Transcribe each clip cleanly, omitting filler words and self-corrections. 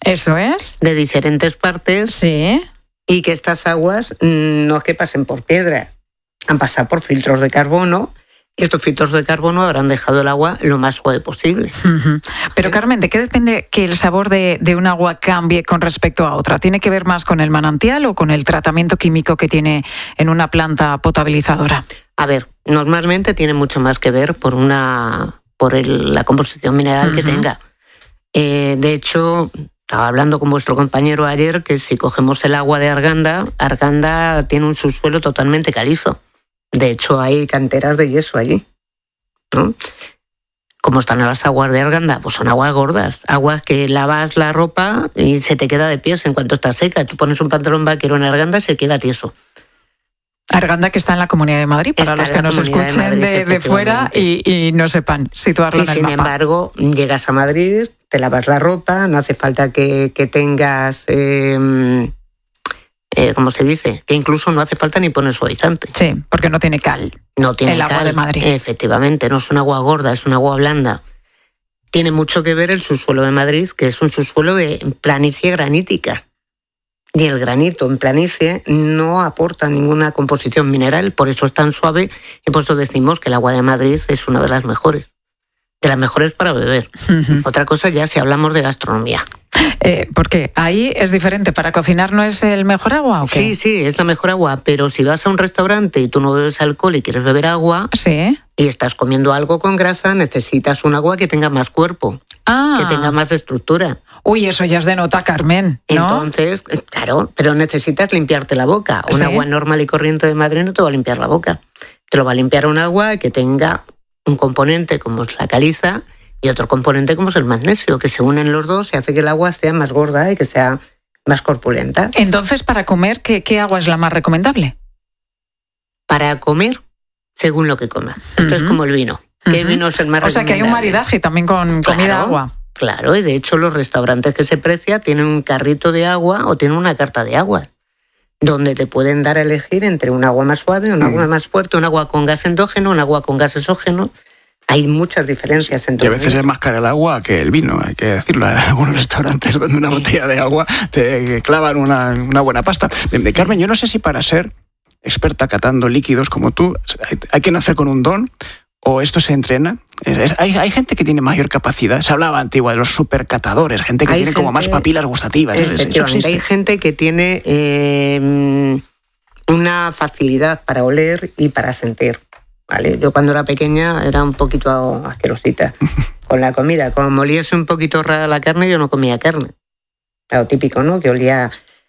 Eso es. De diferentes partes. Sí. Y que estas aguas no es que pasen por piedra, han pasado por filtros de carbono. Y estos filtros de carbono habrán dejado el agua lo más suave posible. Uh-huh. Pero Carmen, ¿de qué depende que el sabor de un agua cambie con respecto a otra? ¿Tiene que ver más con el manantial o con el tratamiento químico que tiene en una planta potabilizadora? A ver, normalmente tiene mucho más que ver por la composición mineral que tenga. De hecho, estaba hablando con vuestro compañero ayer que si cogemos el agua de Arganda tiene un subsuelo totalmente calizo. De hecho, hay canteras de yeso allí, ¿no? ¿Cómo están las aguas de Arganda? Pues son aguas gordas, aguas que lavas la ropa y se te queda de pies en cuanto está seca. Tú pones un pantalón vaquero en Arganda y se queda tieso. Arganda, que está en la Comunidad de Madrid, para los que nos escuchen de fuera y no sepan situarlo en el mapa. Sin embargo, llegas a Madrid, te lavas la ropa, no hace falta que tengas... ¿cómo se dice? Que incluso no hace falta ni poner suavizante. Sí, porque no tiene cal. No tiene cal. El agua de Madrid. Efectivamente, no es un agua gorda, es un agua blanda. Tiene mucho que ver el subsuelo de Madrid, que es un subsuelo de planicie granítica. Y el granito en planicie no aporta ninguna composición mineral, por eso es tan suave y por eso decimos que el agua de Madrid es una de las mejores. De las mejores para beber. Uh-huh. Otra cosa ya si hablamos de gastronomía. ¿Por qué? ¿Ahí es diferente? ¿Para cocinar no es el mejor agua o qué? Sí, es la mejor agua, pero si vas a un restaurante y tú no bebes alcohol y quieres beber agua, sí, y estás comiendo algo con grasa, necesitas un agua que tenga más cuerpo, que tenga más estructura. Uy, eso ya es de nota, Carmen, ¿no? Entonces, claro, pero necesitas limpiarte la boca. Un agua normal y corriente de Madrid no te va a limpiar la boca. Te lo va a limpiar un agua que tenga un componente como es la caliza y otro componente como es el magnesio, que se unen los dos y hace que el agua sea más gorda y que sea más corpulenta. Entonces, para comer, ¿qué agua es la más recomendable? Para comer, según lo que comas. Esto es como el vino. ¿Qué vino es el más recomendable? O sea, que hay un maridaje también con comida-agua. Claro, y de hecho los restaurantes que se precia tienen un carrito de agua o tienen una carta de agua, donde te pueden dar a elegir entre un agua más suave, un agua más fuerte, un agua con gas endógeno, un agua con gas exógeno. Hay muchas diferencias entre. Y a veces es más caro el agua que el vino, hay que decirlo. Hay algunos restaurantes donde una botella de agua te clavan una buena pasta. Carmen, yo no sé si para ser experta catando líquidos como tú, hay que nacer con un don o esto se entrena. Hay gente que tiene mayor capacidad. Se hablaba antigua de los supercatadores, gente que tiene como más papilas gustativas. Efectivamente, hay gente que tiene una facilidad para oler y para sentir. ¿Vale? Yo cuando era pequeña era un poquito asquerosita con la comida. Como oliese un poquito rara la carne, yo no comía carne. Lo típico, ¿no? Que olía...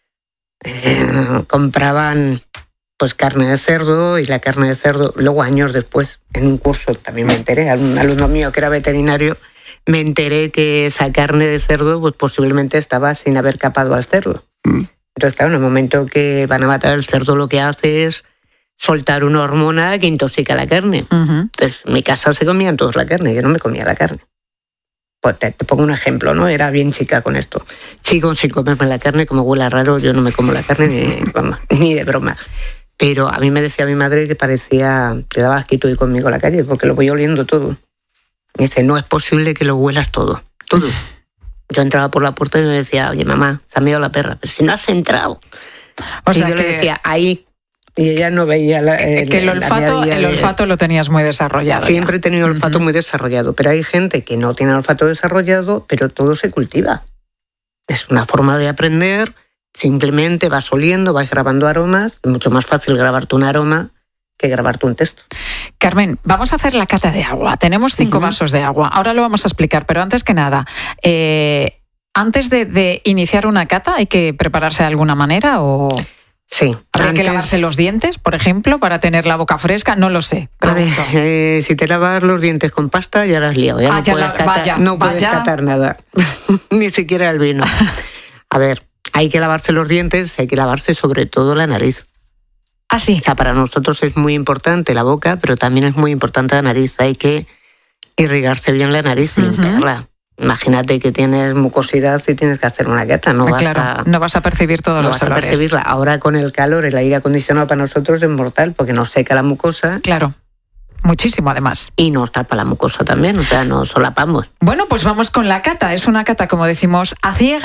compraban pues carne de cerdo y la carne de cerdo... Luego, años después, en un curso también me enteré, un alumno mío que era veterinario, me enteré que esa carne de cerdo pues posiblemente estaba sin haber capado al cerdo. Entonces, claro, en el momento que van a matar el cerdo, lo que hace es soltar una hormona que intoxica la carne. Entonces, en mi casa se comían todos la carne, yo no me comía la carne. Pues te pongo un ejemplo, ¿no? Era bien chica con esto. Sigo sin comerme la carne, como huele raro, yo no me como la carne ni de broma. Pero a mí me decía mi madre que parecía, te daba asquito ir conmigo a la calle, porque lo voy oliendo todo. Me dice, no es posible que lo huelas todo. Yo entraba por la puerta y me decía, oye, mamá, se ha meado la perra. Pero si no has entrado. Y yo le decía, ahí... Y ella no veía que el olfato lo tenías muy desarrollado. Siempre he tenido el olfato muy desarrollado, pero hay gente que no tiene el olfato desarrollado, pero todo se cultiva. Es una forma de aprender, simplemente vas oliendo, vas grabando aromas, es mucho más fácil grabarte un aroma que grabarte un texto. Carmen, vamos a hacer la cata de agua. Tenemos 5 vasos de agua, ahora lo vamos a explicar, pero antes que nada, antes de iniciar una cata, ¿hay que prepararse de alguna manera o...? Sí. ¿Hay que lavarse los dientes, por ejemplo, para tener la boca fresca? No lo sé. A ver, si te lavas los dientes con pasta, ya la has liado. No puedes catar nada. Ni siquiera el vino. A ver, hay que lavarse los dientes, hay que lavarse sobre todo la nariz. ¿Ah, sí? O sea, para nosotros es muy importante la boca, pero también es muy importante la nariz. Hay que irrigarse bien la nariz y limpiarla. Imagínate que tienes mucosidad y tienes que hacer una cata. No vas a percibir todos los olores. No vas a percibirla. Ahora con el calor, el aire acondicionado para nosotros es mortal porque nos seca la mucosa. Claro, muchísimo además. Y nos tapa la mucosa también, o sea, nos solapamos. Bueno, pues vamos con la cata. Es una cata, como decimos, a ciegas.